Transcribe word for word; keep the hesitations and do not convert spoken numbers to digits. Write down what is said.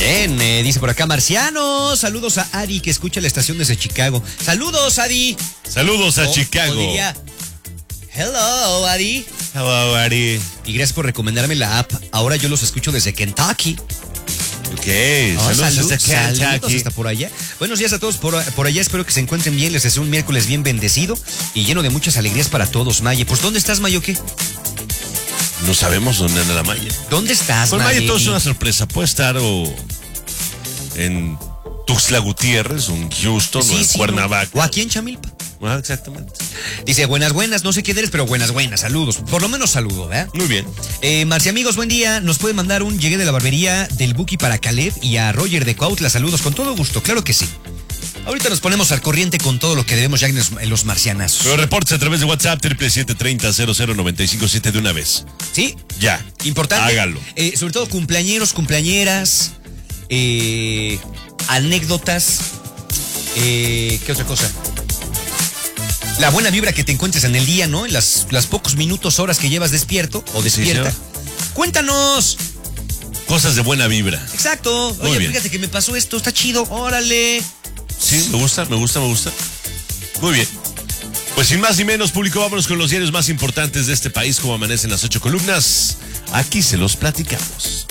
Bien, eh, dice por acá Marciano. Saludos a Adi que escucha la estación desde Chicago. Saludos, Adi. Saludos a o, Chicago. O diría, hello, Adi. Hello, Adi. Y gracias por recomendarme la app. Ahora yo los escucho desde Kentucky. Ok, Oh, saludos salud, hasta saludos Kentucky. hasta por allá. Buenos días a todos por, por allá. Espero que se encuentren bien. Les deseo un miércoles bien bendecido y lleno de muchas alegrías para todos, Maye. Pues, ¿dónde estás, Mayo? ¿Qué? No sabemos dónde anda la Maya. ¿Dónde estás, Pues Maye? Maya, todo es una sorpresa. Puede estar o en Tuxtla Gutiérrez, o en Houston, Sí, o en sí, Cuernavaca. no. O aquí en Chamilpa. Ah, exactamente. Dice, buenas, buenas, no sé quién eres, pero buenas, buenas, saludos. Por lo menos saludo, ¿verdad? Muy bien. Eh, Marci, amigos, buen día. Nos puede mandar un llegué de la barbería del Buki para Caleb y a Roger de Cuautla. Saludos, con todo gusto, claro que sí. Ahorita nos ponemos al corriente con todo lo que debemos ya en los, en los marcianazos. Pero reportes a través de WhatsApp, triple siete treinta cero cero noventa y cinco siete de una vez. ¿Sí? Ya. Importante. Hágalo. Eh, sobre todo cumpleañeros, cumpleañeras, eh, anécdotas, eh, ¿qué otra cosa? La buena vibra que te encuentres en el día, ¿no? En las, las pocos minutos, horas que llevas despierto o despierta. Sí, Cuéntanos. Cosas de buena vibra. Exacto. Muy Oye, bien. fíjate que me pasó esto, está chido. Órale. Sí, me gusta, me gusta, me gusta. Muy bien. Pues sin más ni menos, público, vámonos con los diarios más importantes de este país, como amanecen las ocho columnas. Aquí se los platicamos.